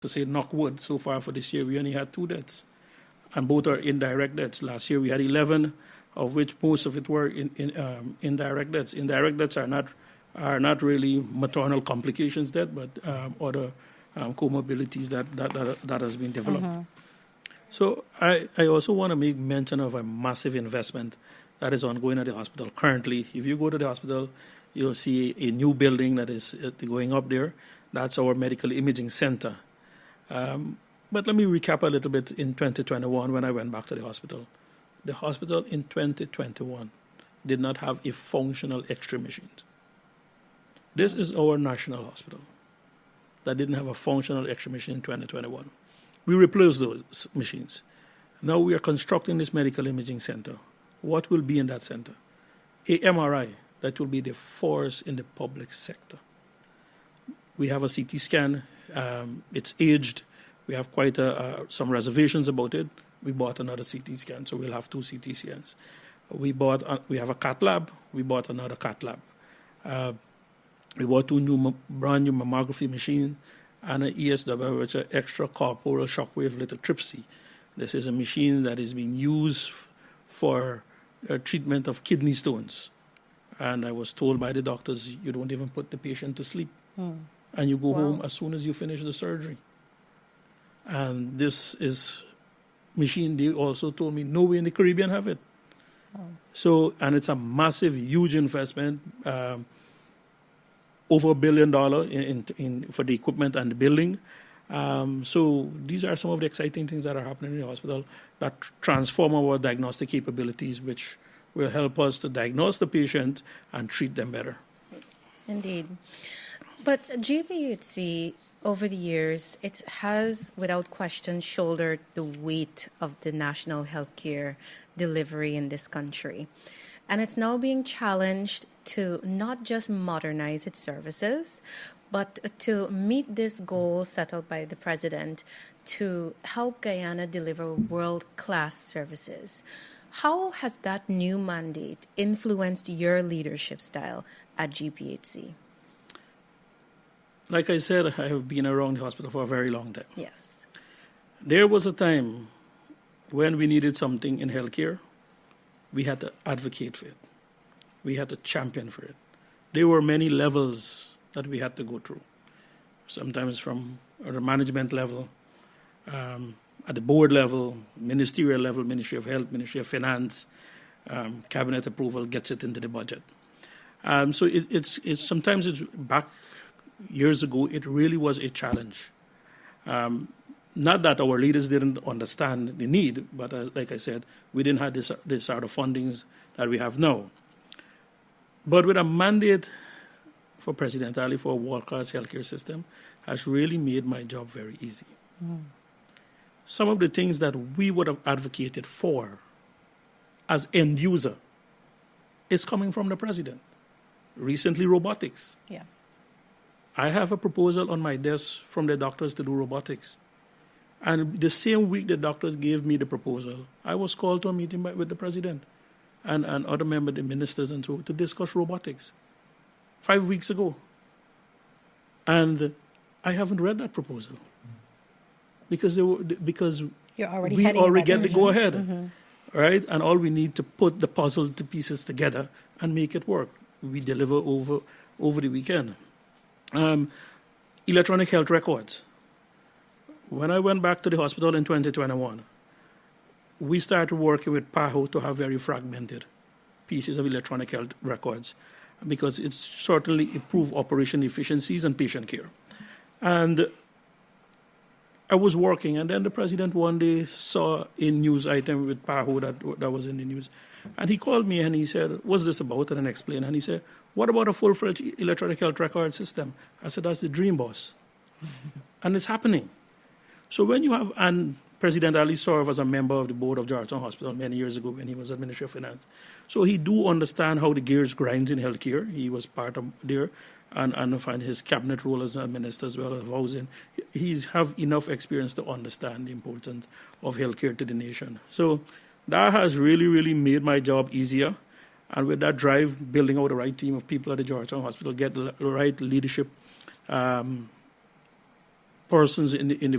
to say knock wood, so far for this year, we only had 2 deaths. And both are indirect deaths. Last year we had 11, of which most of it were indirect deaths. Indirect deaths are not really maternal complications death, but other comorbidities that has been developed. Mm-hmm. So I also want to make mention of a massive investment that is ongoing at the hospital. Currently, if you go to the hospital, you'll see a new building that is going up there. That's our medical imaging center. But let me recap a little bit in 2021 when I went back to the hospital. The hospital in 2021 did not have a functional X-ray machine. This is our national hospital that didn't have a functional X-ray machine in 2021. We replaced those machines. Now we are constructing this medical imaging center. What will be in that center? A MRI that will be the first in the public sector. We have a CT scan. It's aged. We have quite some reservations about it. We bought another CT scan, so we'll have 2 CT scans. We have a cath lab. We bought another cath lab. We bought 2 brand new mammography machines and an ESW, which is extracorporeal shockwave lithotripsy. This is a machine that is being used for treatment of kidney stones. And I was told by the doctors, you don't even put the patient to sleep. And you go home as soon as you finish the surgery. And this is machine, they also told me, nowhere in the Caribbean have it. So, and it's a massive, huge investment, over $1 billion for the equipment and the building. So these are some of the exciting things that are happening in the hospital that transform our diagnostic capabilities, which will help us to diagnose the patient and treat them better. Indeed. But GBHC, over the years, it has, without question, shouldered the weight of the national healthcare delivery in this country. And it's now being challenged to not just modernize its services, but to meet this goal set out by the president to help Guyana deliver world-class services. How has that new mandate influenced your leadership style at GPHC? Like I said, I have been around the hospital for a very long time. Yes. There was a time when we needed something in healthcare, we had to advocate for it. We had to champion for it. There were many levels that we had to go through. Sometimes from the management level, at the board level, ministerial level, Ministry of Health, Ministry of Finance, cabinet approval gets it into the budget. So it's sometimes it's back years ago, it really was a challenge. Not that our leaders didn't understand the need, but like I said, we didn't have this sort of fundings that we have now. But with a mandate for President Ali for a world-class healthcare system has really made my job very easy. Some of the things that we would have advocated for as end user is coming from the president. Recently, robotics. Yeah. I have a proposal on my desk from the doctors to do robotics. And the same week the doctors gave me the proposal, I was called to a meeting with the president and other members, the ministers, and so to discuss robotics 5 weeks ago. And I haven't read that proposal because You're already we already get the go-ahead, right? And all we need to put the puzzle to pieces together and make it work. We deliver over the weekend. Electronic health records. When I went back to the hospital in 2021, we started working with PAHO to have very fragmented pieces of electronic health records because it's certainly improved operation efficiencies and patient care. And I was working, and then the president one day saw a news item with PAHO that was in the news. And he called me and he said, what's this about? And I explained. And he said, what about a full-fledged electronic health record system? I said, that's the dream, boss. And it's happening. So when you have, and President Ali served as a member of the board of Georgetown Hospital many years ago when he was at Ministry of Finance. So he do understand how the gears grind in healthcare. He was part of there and find his cabinet role as a minister as well as housing. He's have enough experience to understand the importance of healthcare to the nation. So that has really, really made my job easier. And with that drive, building out the right team of people at the Georgetown Hospital, get the right leadership persons in the